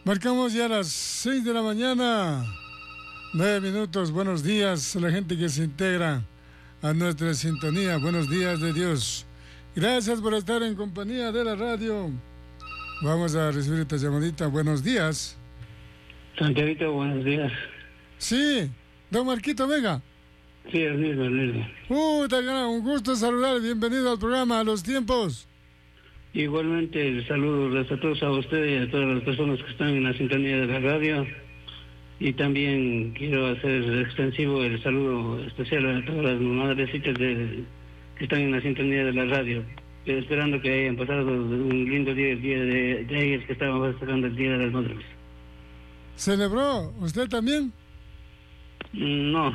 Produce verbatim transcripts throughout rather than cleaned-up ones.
Marcamos ya las seis de la mañana, nueve minutos. Buenos días a la gente que se integra a nuestra sintonía. Buenos días de Dios. Gracias por estar en compañía de la radio. Vamos a recibir esta llamadita. Buenos días. Santiaguito, buenos días. Sí, don Marquito Vega. Sí, el mismo, el mismo. Puta, un gusto saludar. Bienvenido al programa A los Tiempos. Igualmente, el saludo a todos a ustedes y a todas las personas que están en la sintonía de la radio. Y también quiero hacer extensivo el saludo especial a todas las madrecitas de, que están en la sintonía de la radio. Esperando que hayan pasado un lindo día, el día de, de ayer, que estábamos esperando el Día de las Madres. ¿Celebró usted también? No.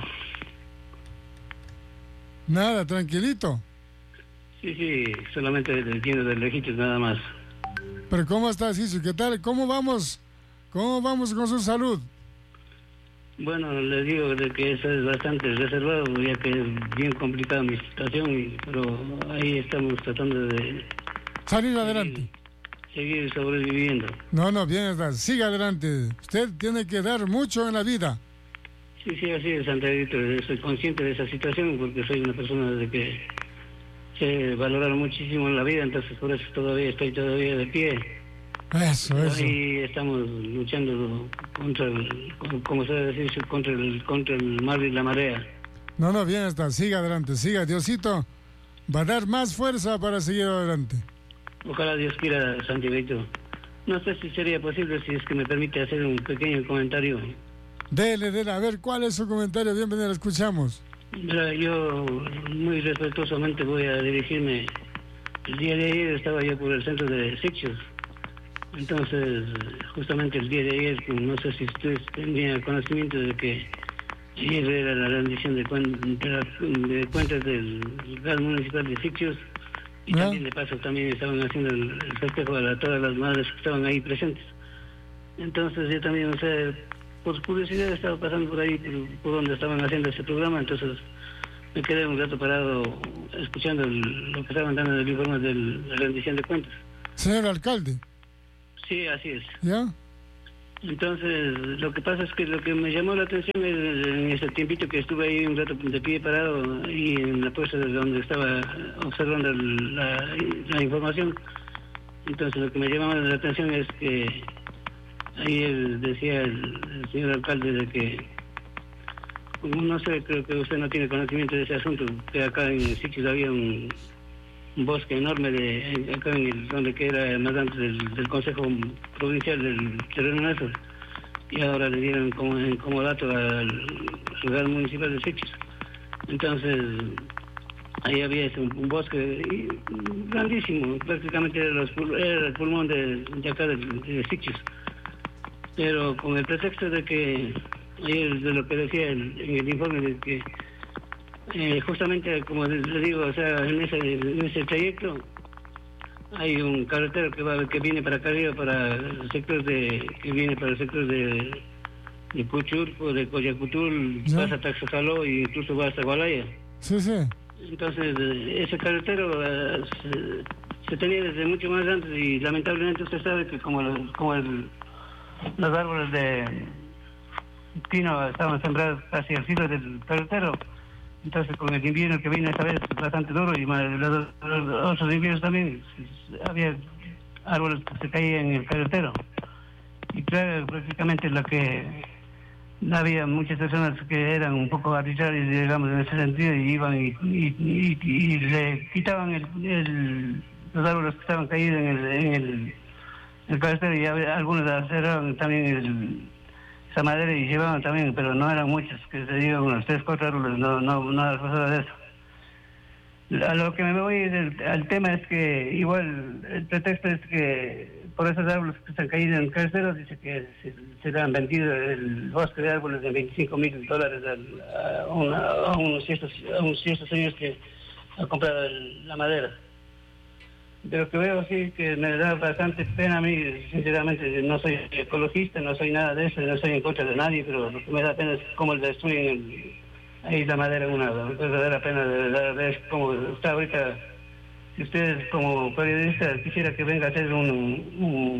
Nada, tranquilito. Sí, sí, solamente el Día de lejitos nada más. Pero ¿cómo está, Ciso? ¿Qué tal? ¿Cómo vamos? ¿Cómo vamos con su salud? Bueno, les digo de que eso es bastante reservado, ya que es bien complicada mi situación, y, pero ahí estamos tratando de... Salir seguir, adelante. Seguir sobreviviendo. No, no, bien está. Siga adelante. Usted tiene que dar mucho en la vida. Sí, sí, así es, Santiaguito. Soy consciente de esa situación porque soy una persona de que sé valorar muchísimo en la vida, entonces por eso todavía estoy todavía de pie. Eso, eso. Ahí estamos luchando contra el, como se debe decir, contra el, contra el mar y la marea. No, no, bien está. Siga adelante, siga. Diosito va a dar más fuerza para seguir adelante. Ojalá Dios quiera, Santiaguito. No sé si sería posible, si es que me permite hacer un pequeño comentario. Dele, dele. A ver, ¿cuál es su comentario? Bienvenido, lo escuchamos. Mira, yo muy respetuosamente voy a dirigirme. El día de ayer estaba yo por el centro de Sitges. Entonces, justamente el día de ayer, no sé si ustedes tenían conocimiento de que ayer era la rendición de, cuen de, de cuentas del gas municipal de Sitges, y ¿no? También de paso también estaban haciendo el, el festejo a todas las madres que estaban ahí presentes. Entonces yo también, o sea, por curiosidad estaba pasando por ahí, por, por donde estaban haciendo ese programa, entonces me quedé un rato parado escuchando el, lo que estaban dando del informe de la rendición de cuentas. Señor alcalde. Sí, así es. ¿Ya? Entonces, lo que pasa es que lo que me llamó la atención es, en ese tiempito que estuve ahí un rato de pie parado, ahí en la puesta de donde estaba observando la, la información. Entonces, lo que me llamaba la atención es que ahí él decía el, el señor alcalde de que, no sé, creo que usted no tiene conocimiento de ese asunto, que acá en Sitges había un... un bosque enorme de acá en el, donde que era más antes del, del Consejo Provincial del terreno nuestro, y ahora le dieron como, como dato al lugar municipal de Sitges. Entonces ahí había ese, un, un bosque grandísimo, prácticamente era, los, era el pulmón de, de acá de, de Sitges, pero con el pretexto de que ayer, de lo que decía el, en el informe, de que Eh, justamente, como le digo, o sea, en ese, en ese trayecto hay un carretero que va que viene para acá arriba, para el sector de que viene para el sector de de Puchurco, de Coyacutul, ¿no? Pasa Taxacaló e incluso va hasta Gualaya. Sí, sí. Entonces, ese carretero uh, se, se tenía desde mucho más antes, y lamentablemente usted sabe que como, los, como el, los árboles de pino estaban sembrados casi al filo del carretero. Entonces, con el invierno que vino esta vez bastante duro, y los, los otros inviernos también, había árboles que se caían en el carretero. Y claro, prácticamente lo que había muchas personas que eran un poco arbitrarias, digamos, en ese sentido, y iban y, y, y, y le quitaban el, el, los árboles que estaban caídos en el, en el, el carretero, y había, algunos cerraban también el... esa madera y llevaban también, pero no eran muchos, que se digan unos tres, cuatro árboles, no, no, nada pasaba de eso. A lo que me voy del, al tema es que igual el pretexto es que por esos árboles que se han caído en el carretero, dice que se, se le han vendido el bosque de árboles de veinticinco mil dólares a, a, una, a, unos ciertos, a unos ciertos señores que han comprado el, la madera. De lo que veo, sí, que me da bastante pena a mí, sinceramente. No soy ecologista, no soy nada de eso, no estoy en contra de nadie, pero lo que me da pena es cómo destruyen el, ahí la madera, una verdadera pena de verdad, ver cómo está ahorita. Si ustedes como periodistas quisiera que venga a hacer un, un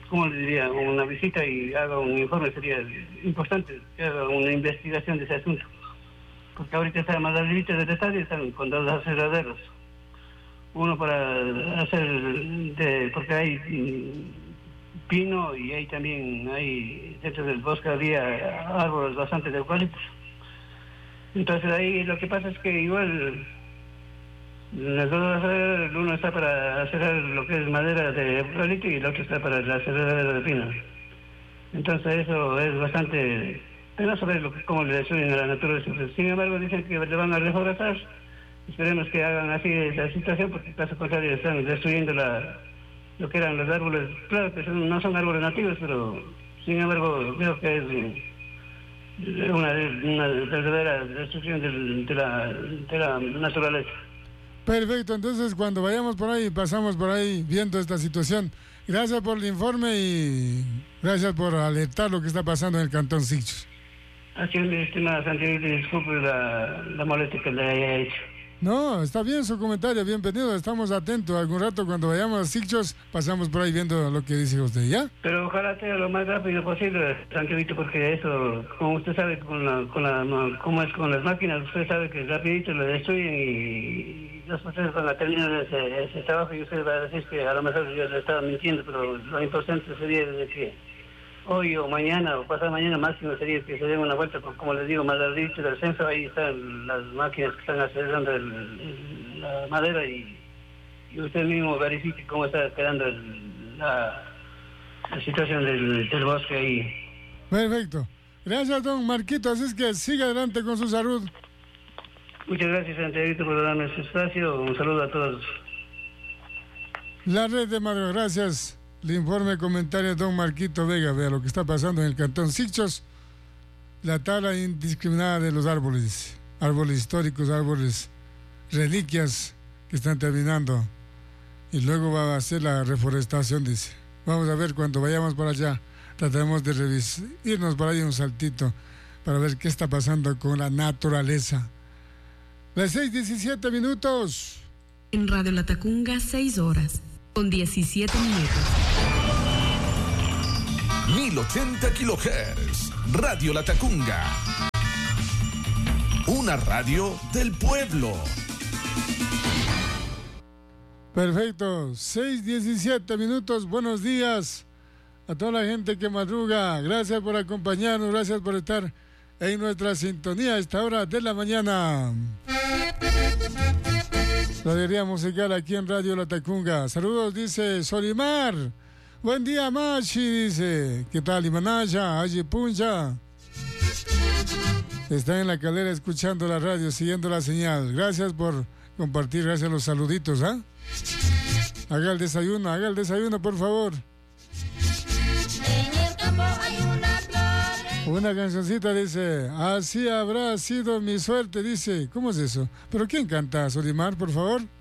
¿cómo le diría? Una visita y haga un informe, sería importante que haga una investigación de ese asunto. Porque ahorita están más las límites del estadio, están con dos aserraderos. Uno para hacer, de, porque hay mm, pino y hay también, hay dentro del bosque había árboles bastante de eucaliptos. Entonces ahí lo que pasa es que igual las dos, uno está para hacer lo que es madera de eucalipto y el otro está para la aserradero de pino. Entonces eso es bastante penoso ver lo que, cómo le destruyen a la naturaleza. Sin embargo dicen que le van a reforestar. Esperemos que hagan así esa situación, porque en caso contrario están destruyendo la, lo que eran los árboles. Claro que son, no son árboles nativos, pero sin embargo creo que es una, una verdadera destrucción de, de, la, de la naturaleza. Perfecto, entonces cuando vayamos por ahí, pasamos por ahí viendo esta situación. Gracias por el informe y gracias por alertar lo que está pasando en el Cantón Sichos. Así es, mi estimada Santiago, disculpe la, la molestia que le haya hecho. No, está bien su comentario, bienvenido, estamos atentos. Algún rato cuando vayamos a Sichos, pasamos por ahí viendo lo que dice usted, ¿ya? Pero ojalá sea lo más rápido posible, Santiago, porque eso, como usted sabe, con la, con la, no, como es con las máquinas, usted sabe que rapidito lo destruyen y los ustedes van a terminar ese, ese trabajo y usted va a decir que a lo mejor yo le estaba mintiendo, pero lo importante sería de que hoy o mañana o pasado mañana máximo sería que se den una vuelta, con, como les digo, más al dicho del censo, ahí están las máquinas que están acelerando el, el, la madera y, y usted mismo verifique cómo está quedando el, la, la situación del, del bosque ahí. Perfecto. Gracias, don Marquito, así es que siga adelante con su salud. Muchas gracias, Santiago, por darme este espacio. Un saludo a todos. La red de Madrid, gracias. Le informe, comentario de don Marquito Vega. Vea lo que está pasando en el Cantón Sichos. La tala indiscriminada de los árboles. Árboles históricos, árboles reliquias que están terminando. Y luego va a hacer la reforestación, dice. Vamos a ver cuando vayamos para allá. Trataremos de revisar, irnos por ahí un saltito para ver qué está pasando con la naturaleza. Las seis diecisiete minutos. En Radio Latacunga, seis horas, con diecisiete minutos. mil ochenta kilohertz. Radio Latacunga. Una radio del pueblo. Perfecto. seis diecisiete minutos. Buenos días a toda la gente que madruga. Gracias por acompañarnos. Gracias por estar en nuestra sintonía a esta hora de la mañana. La alegría musical aquí en Radio Latacunga. Saludos, dice Solimar. Buen día, Machi, dice. ¿Qué tal, Imanaya? Allí Puncha. Está en la calera escuchando la radio, siguiendo la señal. Gracias por compartir, gracias a los saluditos, ¿ah? ¿eh? Haga el desayuno, haga el desayuno, por favor. En el campo hay una flor. Una cancioncita dice, así habrá sido mi suerte, dice. ¿Cómo es eso? ¿Pero quién canta, Solimar, por favor?